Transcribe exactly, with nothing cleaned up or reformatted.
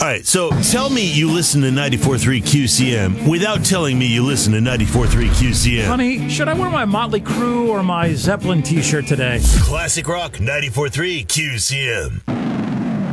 All right, so tell me you listen to ninety-four point three Q C M without telling me you listen to ninety-four point three Q C M. Honey, should I wear my Motley Crue or my Zeppelin t-shirt today? Classic Rock ninety-four point three Q C M.